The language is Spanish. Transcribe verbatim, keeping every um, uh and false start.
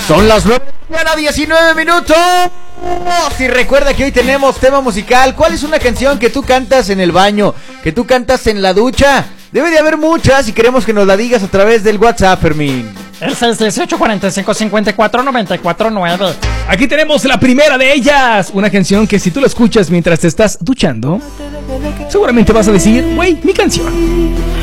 Son las nueve de la mañana, diecinueve minutos. Si recuerda que hoy tenemos tema musical. ¿Cuál es una canción que tú cantas en el baño? ¿Que tú cantas en la ducha? Debe de haber muchas y queremos que nos la digas a través del WhatsApp, Fermín. El seis dieciocho, cuarenta y cinco, cincuenta y cuatro, noventa y cuatro, nueve. Aquí tenemos la primera de ellas. Una canción que si tú la escuchas mientras te estás duchando, seguramente vas a decir, güey, mi canción.